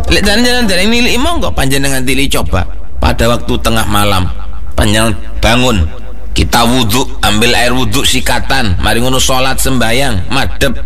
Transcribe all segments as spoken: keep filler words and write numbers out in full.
Lek jangan dereng nilai monggo panjenengan tili coba pada waktu tengah malam panjenengan bangun, kita wudhu, ambil air wudhu sikatan, mari ngono salat sembayang madhep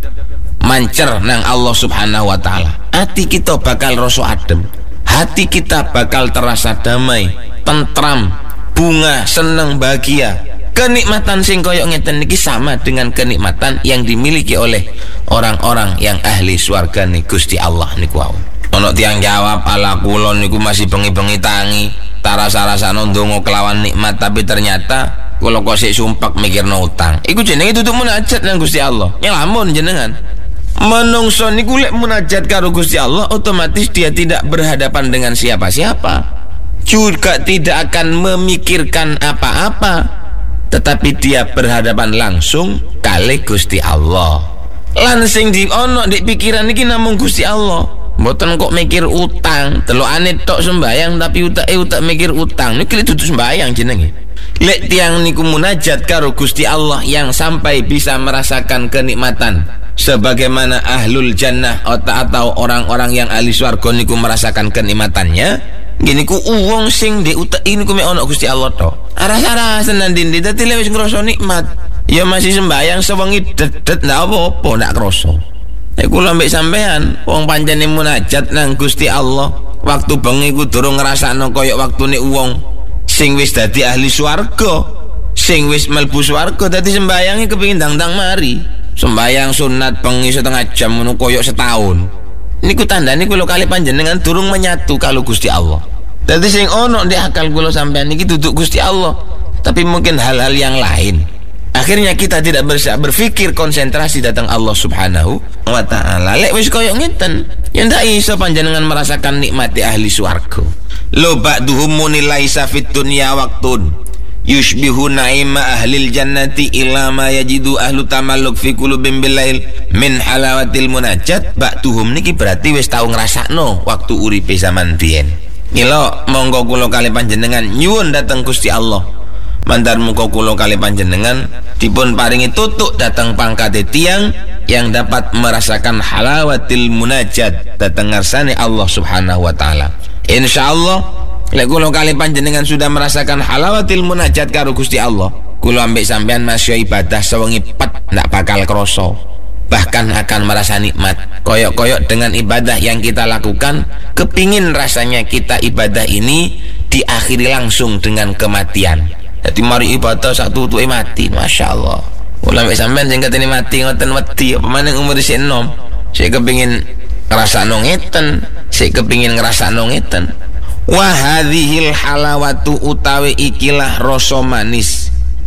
mancer nang Allah Subhanahu wa taala. Hati kita bakal rasa adem, hati kita bakal terasa damai, tentram, bunga, senang, bahagia. Kenikmatan sing koyo ngeten niki sama dengan kenikmatan yang dimiliki oleh orang-orang yang ahli swarga nih Gusti Allah niku wau. Ono tiang jawab, ala kulon niku masih bengi-bengi tangi tarasa-rasane ndonga kelawan nikmat, tapi ternyata kula kok sik sumpek mikirno utang. Iku jenenge tutuk munajat nang Gusti Allah. Nyelamun jenengan. Menungso niku lek munajat karo Gusti Allah, otomatis dia tidak berhadapan dengan siapa-siapa, juga tidak akan memikirkan apa-apa, tetapi dia berhadapan langsung kali Gusti Allah. Lan sing di ono di pikiran iki namung Gusti Allah. Mboten kok mikir utang, delokane tok sembayang tapi utak eh utak mikir utang. Niki dudu sembayang jenenge. Lek tiang niku munajat karo Gusti Allah yang sampai bisa merasakan kenikmatan sebagaimana ahlul jannah atau orang-orang yang ahli swarga niku merasakan kenikmatannya. Gini ku uwong sing di utak ini ku mek ono Gusti Allah tok. Aras-arasen nandindi dadi lek wis ngrasa nikmat, ya masih sembayang sewengi dedet ndak apa-apa, ndak krasa. Nek kula mbek sampean wong pancene munajat nang Gusti Allah, waktu bengi ku durung ngrasakno kaya waktune wong sing wis dadi ahli swarga, sing wis mlebu swarga, dadi sembayange kepengin ndang-ndang mari. Sembayang sunat bengi setengah jam ngono koyo setahun. Niku tandane kula kali panjenengan durung menyatu kalau Gusti Allah. Dadi sing ono di akal kula sampean niki duduk Gusti Allah, tapi mungkin hal-hal yang lain. Akhirnya kita tidak bisa berpikir konsentrasi datang Allah Subhanahu wa taala. Lek wis koyo ngeten, ya ndak iso panjenengan merasakan nikmati ahli swarga. Lo ba'duhum laisa fit dunya waqtun yushbihu naima ahlil jannati illa ma yajidu ahlu tamalluk fi qulubim bilail min halawatil munajat. Ba'duhum niki berarti wis tau ngrasakno waktu uripe zaman biyen. Mila monggo kula kali panjenengan nyuwun dateng Gusti Allah. Mandar muka kula kali panjenengan dipun paringi tutuk datang pangkate tiang yang dapat merasakan halawatil munajat datang ngarsane Allah Subhanahu wa taala. Insyaallah lek kula kali panjenengan sudah merasakan halawatil munajat karo Gusti Allah, kula ambek sampean masya ibadah sewengi pet ndak bakal krasa, bahkan akan merasa nikmat. Koyok-koyok dengan ibadah yang kita lakukan, kepingin rasanya kita ibadah ini diakhiri langsung dengan kematian. Jadi mari ibadah satu tuh mati, masya Allah. Ulama sampean sing katene mati ngoten wedi, apa maneh umur isih enom. Saya kepingin ngrasakno ngeten, saya kepingin ngrasakno ngeten. Wa hadhil halawatu utawi ikilah rasa manis.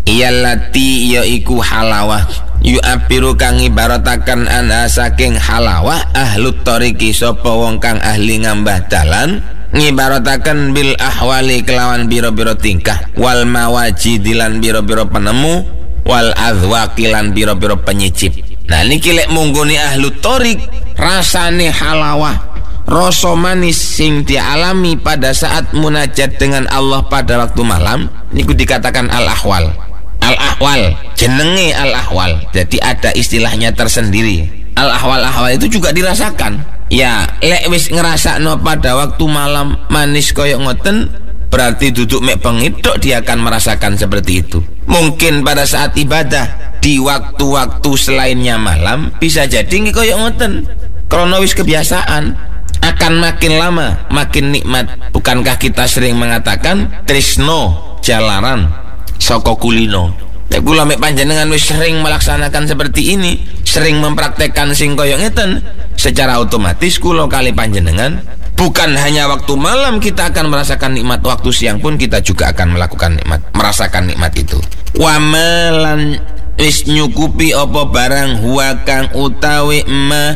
Iyallati yaiku halawah. Yu apiru kang ibarataken ana saking halawah ahlut tariqi sapa wong kang ahli ngambah dalan. Ngibarataken bil ahwali kelawan biro-biro tingkah, wal mawajidilan biro-biro penemu, wal azwakilan biro-biro penyicip. Nah niki lek mungguni ahlu torik rasane halawah, rasa manis sing dialami pada saat munajat dengan Allah pada waktu malam, niku dikatakan al ahwal. Al ahwal jenenge al ahwal, jadi ada istilahnya tersendiri. Al ahwal ahwal itu juga dirasakan. Ya, lek wis ngerasakno pada waktu malam manis koyok ngoten, berarti duduk mek pengidok dia akan merasakan seperti itu. Mungkin pada saat ibadah di waktu-waktu selainnya malam bisa jadi nggih koyok ngoten. Karena wis kebiasaan, akan makin lama makin nikmat. Bukankah kita sering mengatakan tresno jalaran saka kulino? Nek kula mek panjenengan wis sering melaksanakan seperti ini, sering mempraktekkan sing koyo ngeten, secara otomatis kula kali panjenengan bukan hanya waktu malam kita akan merasakan nikmat, waktu siang pun kita juga akan melakukan nikmat, merasakan nikmat itu. Wa malan wis nyukupi apa barang huwa kang utawi ma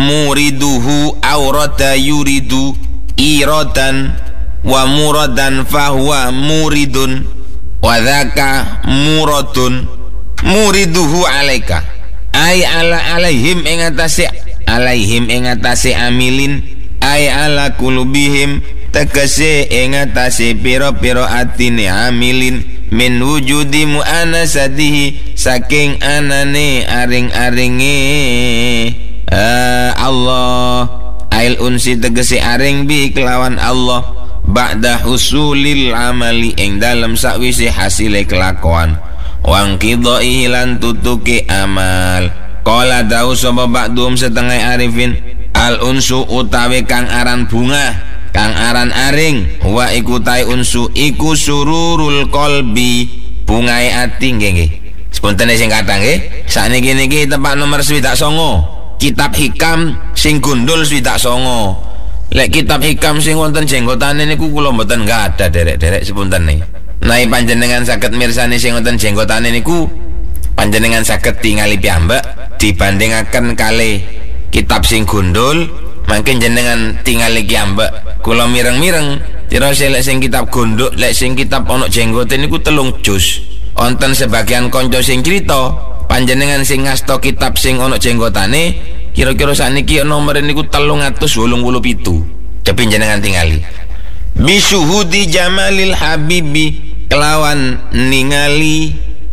muriduhu aurada yuridu iradan wa muradan fahuwa muridun wadhaka muradun muriduhu alaika ay ala alaihim ingatasi alaihim ingatasi amilin ay ala kulubihim tegese ingatasi piro-piro atine amilin min wujudi mu'anasadihi saking anane aring-aringe uh, Allah ail unsi tegese aring bi kelawan Allah ba'da husulil amali ing dalem sakwise hasile kelakuan wang qidai lan tutuke amal. Qala dawu sapa ba'dhum setengah arifin al unsu utawi kang aran bunga kang aran aring wa iku tai unsu iku sururul qalbi bungae ati nggih nggih. Sepunten sing kathah nggih. Sakniki niki tempat nomor swidak songo. Kitab Hikam sing gundul swidak songo. Lek kitab Hikam sing wonten jenggotane niku kula mboten enggak ada derek-derek sepunten nih. Nai panjenengan saged mirsani sing wonten jenggotane niku panjenengan saged tingali piyambak dibandingaken kali kitab sing gundul mangke jenengan tingali piyambak. Kula mireng-mireng tira lek sing kitab gundul lek sing kitab ana jenggote niku telung juz. Wonten sebagian kanca sing crita panjenengan sing ngasta kitab sing ana jenggotane kira-kira sakniki nomor niku telung atus wolung puluh pitu. Tapi jenengan tingali bisuhudi jamalil habibi kelawan ningali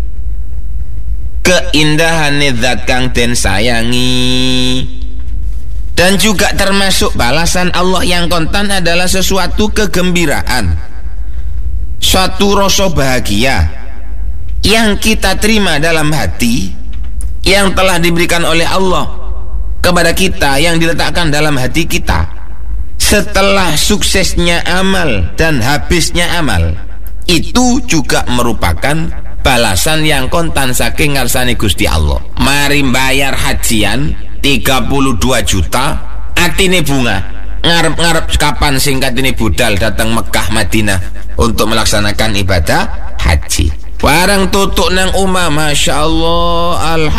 keindahan zat kang den sayangi. Dan juga termasuk balasan Allah yang kontan adalah sesuatu kegembiraan, suatu rasa bahagia yang kita terima dalam hati yang telah diberikan oleh Allah kepada kita, yang diletakkan dalam hati kita setelah suksesnya amal dan habisnya amal. Itu juga merupakan balasan yang kontan saking ngarsane Gusti Allah. Mari bayar hajian tiga puluh dua juta atine bunga ngarep-ngarep kapan singkat ini budal datang Mekah Madinah untuk melaksanakan ibadah haji. Barang tutuk nang umah, masya Allah,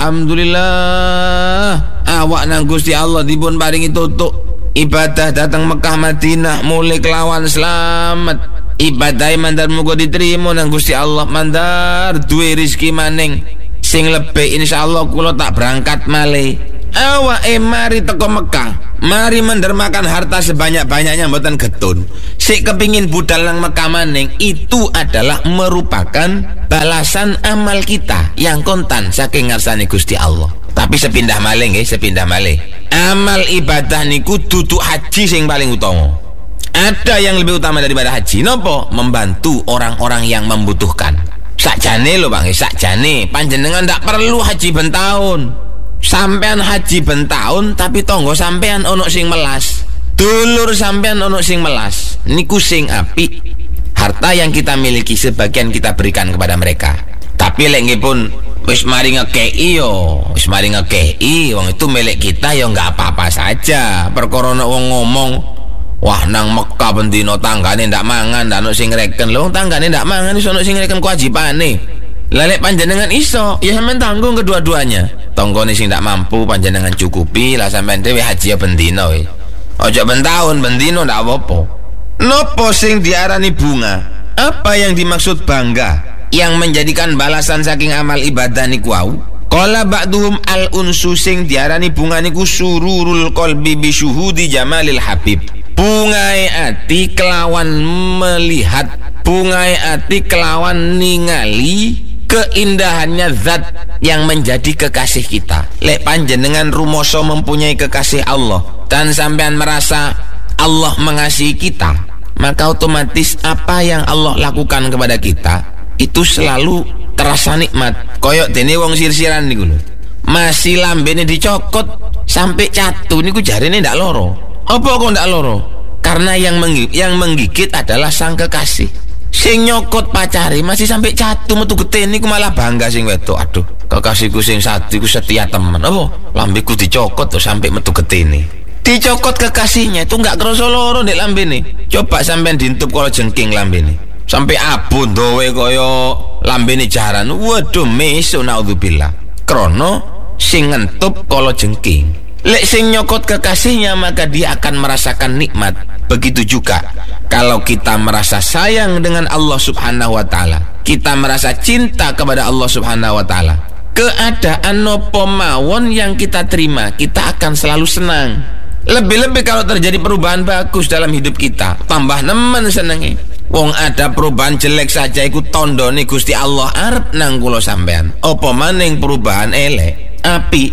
alhamdulillah, awak nang Gusti Allah dipun paringi tutuk ibadah datang Mekah Madinah mulai kelawan selamat. Ibadah mandar muga diterima nang Gusti Allah, mandar duwe rezeki maning sing lebih insyaallah kula tak berangkat malih. Awake mari teko Mekah, mari mendermakan harta sebanyak-banyaknya mboten getun. Sik kepingin budal nang Mekah maning, itu adalah merupakan balasan amal kita yang kontan saking ngarsane Gusti Allah. Tapi sepindah malih nggih, sepindah malih. Amal ibadah niku duduk haji sing paling utama. Ada yang lebih utama daripada haji, nopo? Membantu orang-orang yang membutuhkan. Sakjane lho Bang, sakjane panjenengan ndak perlu haji ben taun. Sampean haji ben taun tapi tonggo sampean ono sing melas. Dulur sampean ono sing melas. Niku sing apik. Harta yang kita miliki sebagian kita berikan kepada mereka. Tapi lek nggih pun wis mari ngekei yo, wis mari ngekei, wong itu milik kita yo enggak apa-apa saja. Perkara nek wong ngomong, wah nang Mekah bendino tanggane ndak mangan, ndak ono sing ngreken. Lho tanggane ndak mangan iso ono sing ngreken kewajibane. Lelek panjenengan iso, ya sampean tanggung kedua-duanya. Tonggone sing ndak mampu panjenengan cukupi, lah sampean dhewe haji ya bendino we. Ojo ben taun bendino ndak apa-apa. Nopo sing diarani bunga? Apa yang dimaksud bangga yang menjadikan balasan saking amal ibadah niku wau? Qala ba'duhum al unsu sing diarani bunga niku sururul qalbi bi syuhudi jamalil habib. Bungae ati kelawan melihat, bungae ati kelawan ningali keindahannya zat yang menjadi kekasih kita. Lek panjenengan rumoso mempunyai kekasih Allah dan sampean merasa Allah mengasihi kita, maka otomatis apa yang Allah lakukan kepada kita itu selalu terasa nikmat. Koyok dene wong sir-siran niku lho. Masih lambene dicokot sampai catu niku jarene ndak loro. Apa kok ndak loro? Karena yang menggigit, yang menggigit adalah sang kekasih. Sing nyokot pacari masih sampai catu metu gete niku malah bangga sing wedok. Aduh, kekasihku sing satu iku setia teman. Apa? Lambeku dicokot tuh sampai metu getene. Dicokot kekasihnya itu enggak kerasa loro nek lambene. Coba sampean dintup kala jengking lambene. Sampai abu dowe kaya lambene jaran. Waduh, meso naudzubillah. Krono sing ngentup kala jengking. Lek sing nyokot kekasihnya maka dia akan merasakan nikmat. Begitu juga kalau kita merasa sayang dengan Allah Subhanahu wa taala, kita merasa cinta kepada Allah Subhanahu wa taala, keadaan nopo mawon yang kita terima, kita akan selalu senang. Lebih-lebih kalau terjadi perubahan bagus dalam hidup kita, tambah nemen senenge. Wong ada perubahan jelek saja iku tandane Gusti Allah arep nang kula sampean. Apa maning perubahan elek, api.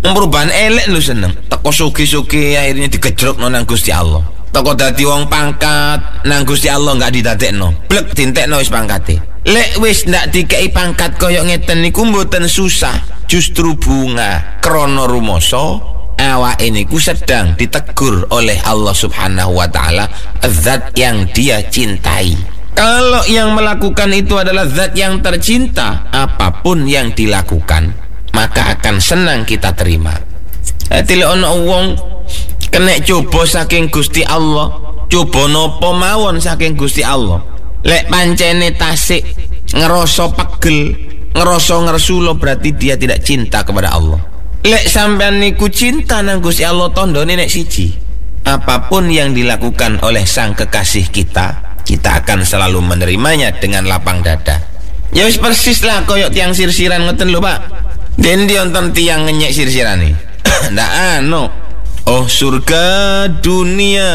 Perubahan elek lu seneng. Teko sugi-sugi akhirnya digejrokno nang Gusti Allah. Teko dadi wong pangkat nang Gusti Allah enggak didadekno. Blek dintekno wis pangkate. Lek wis ndak dikei pangkat koyo ngeten niku mboten susah. Justru bunga krana rumoso awake niku sedang ditegur oleh Allah Subhanahu wa taala, zat yang dia cintai. Kalau yang melakukan itu adalah zat yang tercinta, apapun yang dilakukan maka akan senang kita terima. Dadi lek ana wong kena coba saking Gusti Allah, coba napa mawon saking Gusti Allah, lek pancene tasik ngerasa pegel, ngerasa ngersulo, berarti dia tidak cinta kepada Allah. Lek sampean niku cinta nang Gusti Allah, tandane nek siji, apapun yang dilakukan oleh sang kekasih kita, kita akan selalu menerimanya dengan lapang dada. Ya wis persis lah koyok tiang sirsiran ngoten lho Pak. Den dionton tiang ngenyek sirsirane. Ndak ano. Oh surga dunia,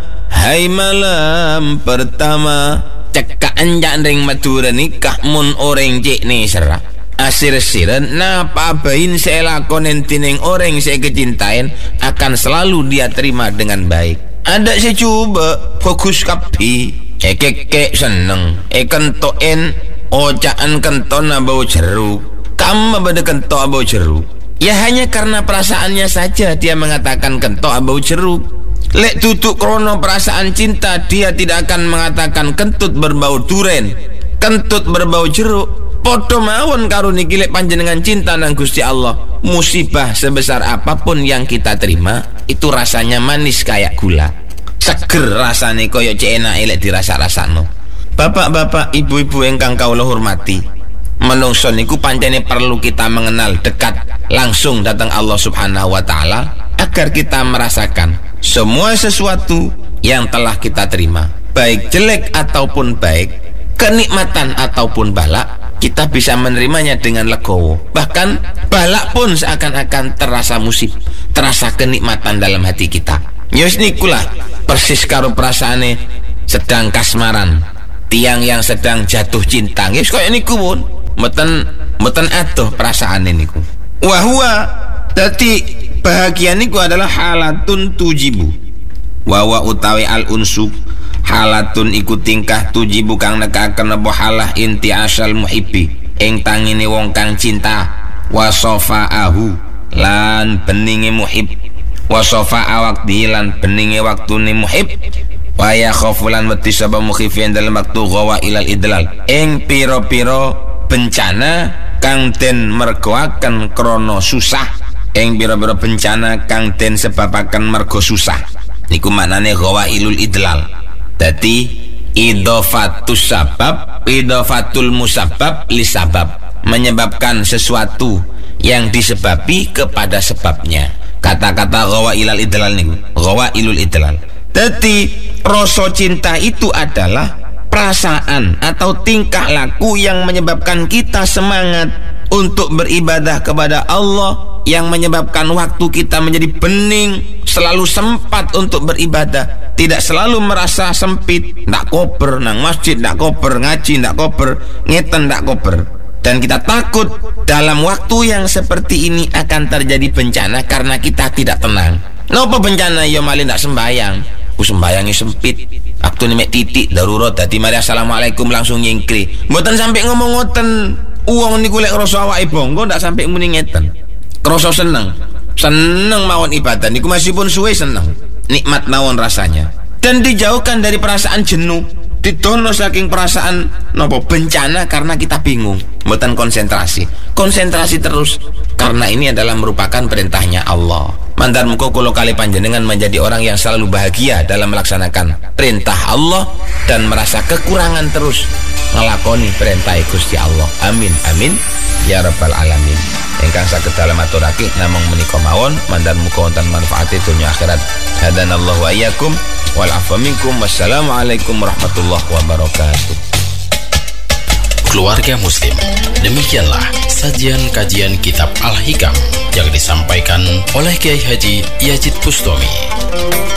hai malam pertama, cekak enjak ring madura nikah mun orang cek ni serak. Asir siren napa bain saya lakonen tineng orang saya kecintain akan selalu dia terima dengan baik. Ada saya coba fokus kapi, ekek seneng, ekentoen ojaan kenton bau jeruk. Kamu pada kentok abau jeruk. Ya hanya karena perasaannya saja dia mengatakan kentok abau jeruk. Lek tutuk krono perasaan cinta, dia tidak akan mengatakan kentut berbau duren, kentut berbau jeruk. Podo mawon karo niki lek panjenengan cinta nang Gusti Allah, musibah sebesar apapun yang kita terima itu rasanya manis kayak gula. Seger rasane koyo cek enak lek dirasa-rasano. Bapak-bapak, ibu-ibu ingkang kawula hormati, menungso niku pancene perlu kita mengenal dekat langsung datang Allah Subhanahu wa taala agar kita merasakan semua sesuatu yang telah kita terima, baik jelek ataupun baik, kenikmatan ataupun balak, kita bisa menerimanya dengan legowo. Bahkan balak pun seakan-akan terasa musib, terasa kenikmatan dalam hati kita. Yus nikulah persis karo perasaane sedang kasmaran, tiang yang sedang jatuh cinta. Yus koyo niku pun mboten mboten adoh perasaan niku. Wahwa dadi bahagia niku adalah halatun tujibu. Wawa utawi al unsuk halatun iku tingkah tujibu kang nekaken apa halah inti asal muhibbi ing tangine wong kang cinta, wasofaahu lan beninge muhib, wasofa awak dilan beninge waktune muhib, waya khofulan wedi sapa mukhifin dalam waktu gawa ilal idlal ing piro-piro bencana kang den mergoaken krono susah, ing pira-pira bencana kang den sebabaken mergo susah. Niku maknane ghawailul idlal. Dadi idhofatus sabab, idhofatul musabab li sabab, menyebabkan sesuatu yang disebabi kepada sebabnya. Kata-kata ghawailul idlal niku, ghawailul idlal. Dadi rasa cinta itu adalah perasaan atau tingkah laku yang menyebabkan kita semangat untuk beribadah kepada Allah, yang menyebabkan waktu kita menjadi bening, selalu sempat untuk beribadah, tidak selalu merasa sempit, ndak koper nang masjid, ndak koper ngaji, ndak koper ngeten, ndak koper. Dan kita takut dalam waktu yang seperti ini akan terjadi bencana karena kita tidak tenang. Napa bencana? Ya malih ndak sembayang. Ku sembayangi sempit, waktu ini mek titik darurat, dadi mari assalamualaikum langsung nyingkri. Mboten sampai ngomong ngoten. Uang niku lek rasa awake bangga ndak sampai muni ngeten. Rasa seneng, seneng mawon ibadah niku meskipun suwe seneng. Nikmat mawon rasanya. Dan dijauhkan dari perasaan jenuh, didono saking perasaan napa bencana karena kita bingung, mboten konsentrasi. Konsentrasi terus karena ini adalah merupakan perintahnya Allah. Mandar muka kulo kali panjenengan menjadi orang yang selalu bahagia dalam melaksanakan perintah Allah dan merasa kekurangan terus ngelakoni perintah Gusti Allah. Amin amin ya rabbal alamin. Ingkang saged dalem aturake namung menika mawon, mandar muka wonten manfaate dunya akhirat. Hadanallahu wa iyyakum wal afwa minkum. Wassalamualaikum warahmatullahi wabarakatuh. Keluarga Muslim, demikianlah sajian kajian kitab Al-Hikam yang disampaikan oleh Kiai Haji Yazid Bustami.